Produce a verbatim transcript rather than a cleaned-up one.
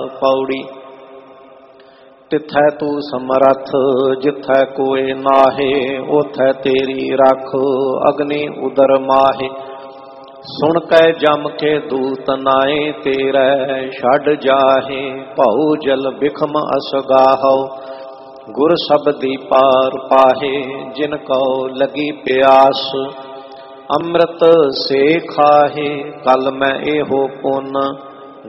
पौड़ी। तिथै तू समरथ जिथै कोय नाहे, उथै तेरी रख अग्नि उदर माहे। सुन कै जम के दूत नाए, तेरै छड़ जाहे भऊ जल बिखम असगाहो। गुर शब्दी पार पाहे जिन को लगी प्यास, अमृत से खाहे कल मैं एहो पुन